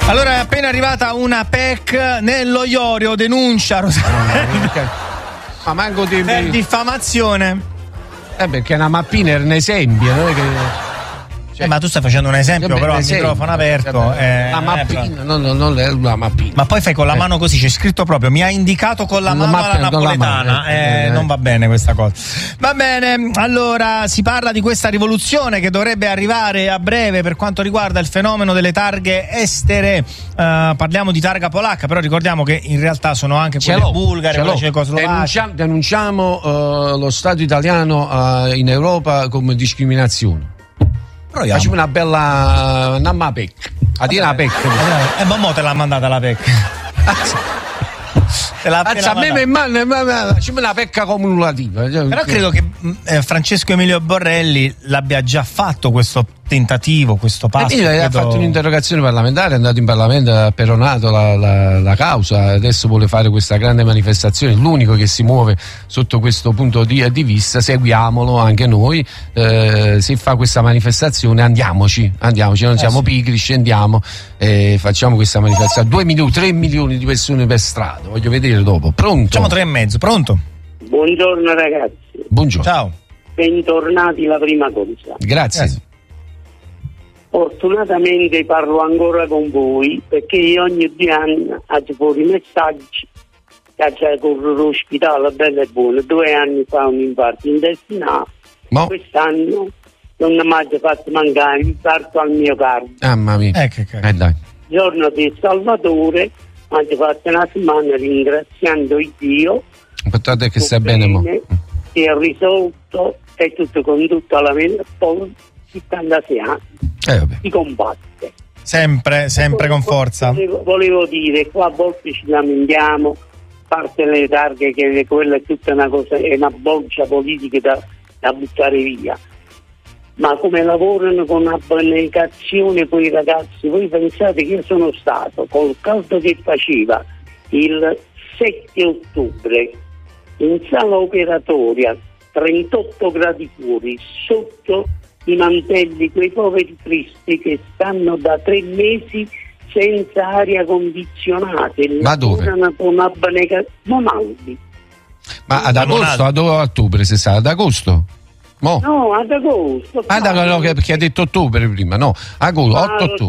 Allora è appena arrivata una PEC nello Iorio, denuncia ma manco di per diffamazione. Perché una mappina era un esempio, non è che... ma tu stai facendo un esempio, però a microfono aperto. La mappina, non la mappina. Ma poi fai con la mano così, c'è scritto proprio, mi ha indicato con la mano alla napoletana. Non va bene questa cosa. Va bene, allora si parla di questa rivoluzione che dovrebbe arrivare a breve per quanto riguarda il fenomeno delle targhe estere. Parliamo di targa polacca, però ricordiamo che in realtà sono anche quelle bulgare, quelle cecoslovacche. Denunciamo lo Stato italiano in Europa come discriminazione. Facciamo una bella una PEC. Adina PEC. Ma mo te l'ha mandata la PEC. A me mi manda facciamo una PEC cumulativa. Però credo che Francesco Emilio Borrelli l'abbia già fatto questo tentativo, questo passo. Ha fatto un'interrogazione parlamentare, è andato in Parlamento, ha peronato la causa, adesso vuole fare questa grande manifestazione, l'unico che si muove sotto questo punto di vista. Seguiamolo anche noi, se fa questa manifestazione andiamoci, non siamo pigri, scendiamo e facciamo questa manifestazione. 2 milioni, 3 milioni di persone per strada, voglio vedere dopo. Pronto? Facciamo 3,5, pronto? Buongiorno ragazzi. Buongiorno. Ciao. Bentornati la prima cosa. Grazie. Fortunatamente parlo ancora con voi perché io ogni 2 anni faccio fuori messaggi che corro all'ospedale bello e buono. 2 anni fa un infarto intestinale, quest'anno non mi ha fatto mancare l'infarto al miocardio. Mamma mia. Dai. Giorno di Salvatore mi ha fatto una settimana ringraziando Dio. L'importante che stai bene mo. Si è risolto, è tutto condotto alla mente, poi 76 anni si combatte sempre con forza. Volevo dire, qua a volte ci lamentiamo, parte le targhe, che quella è tutta una cosa, è una bolgia politica da buttare via, ma come lavorano con abnegazione quei ragazzi. Voi pensate che io sono stato col caldo che faceva il 7 ottobre in sala operatoria, 38 gradi fuori, sotto i mantelli, quei poveri tristi che stanno da 3 mesi senza aria condizionata. Ma dove? Con Monaldi. Ma ad agosto, ad ottobre si sa, ad agosto? Mo? No, ad agosto. No, perché ha detto ottobre prima, no? Agosto,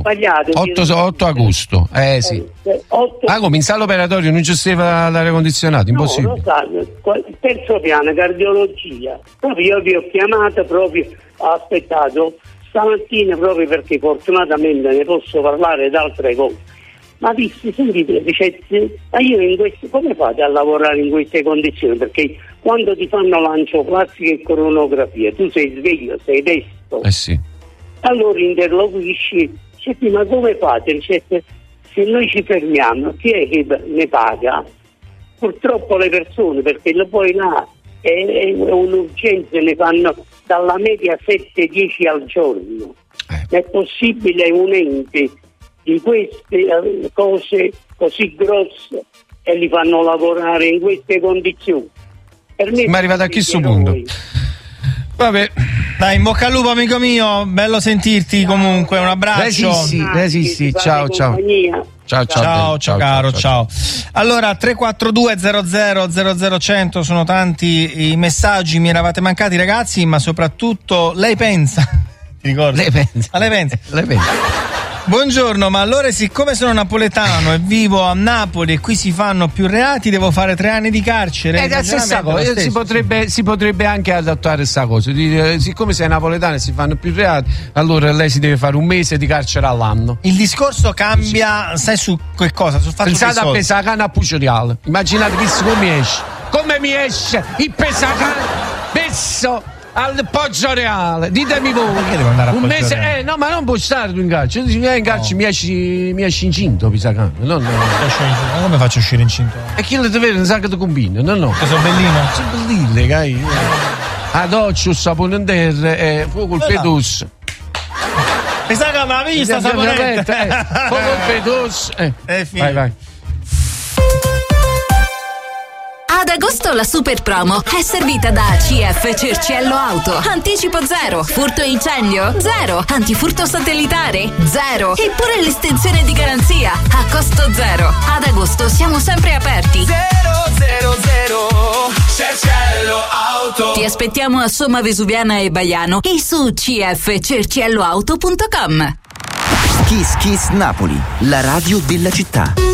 8 agosto. Sì. Come in sala operatoria non c'è l'aria condizionata, impossibile. No, il terzo piano, cardiologia. Proprio io vi ho chiamato, ho aspettato stamattina proprio perché fortunatamente ne posso parlare d'altre cose. Ma dissi, sentite, ma io come fate a lavorare in queste condizioni? Perché quando ti fanno l'angioplastica e coronografia, tu sei sveglio, sei destro. Sì. Allora interloquisci, ma come fate? Se noi ci fermiamo, chi è che ne paga? Purtroppo le persone, perché poi là è un'urgenza, ne fanno dalla media 7-10 al giorno. È possibile un ente di queste cose così grosse e li fanno lavorare in queste condizioni? Per me ma è arrivato a questo punto. Vabbè, dai, in bocca al lupo amico mio, bello sentirti comunque, un abbraccio. Resisti. Ciao caro, ciao. Allora 342 00 100 sono tanti i messaggi, mi eravate mancati ragazzi, ma soprattutto lei pensa, ti ricordi? Lei pensa. Buongiorno, ma allora siccome sono napoletano e vivo a Napoli e qui si fanno più reati, devo fare 3 anni di carcere? È la stessa cosa, si potrebbe anche adattare questa cosa. Siccome sei napoletano e si fanno più reati, allora lei si deve fare 1 mese di carcere all'anno. Il discorso cambia, sai su che cosa? Sul fatto pensate a pesacana a Puccioriale. Immaginate come mi esce il pesacana messo al Poggio Reale. Ditemi voi, perché devo andare a 1 mese? No, ma non puoi stare tu in carcere. In carcere mi esci incinto, pisacano. No. Ma come faccio a uscire incinto? E chi le deve un sacco di combino? No. Che sono bellino? Sono bellille, gai. A doccio, sapone in terra e fuoco il pedus. Pisacano, ma la vista saponetta. Fuoco il pedus. Vai. Ad agosto la super promo è servita da CF Cerciello Auto. Anticipo 0, furto e incendio 0, antifurto satellitare 0, eppure l'estensione di garanzia a costo 0. Ad agosto siamo sempre aperti. 000 Cerciello Auto. Ti aspettiamo a Somma Vesuviana e Baiano e su cfcercielloauto.com. Kiss Kiss Napoli, la radio della città.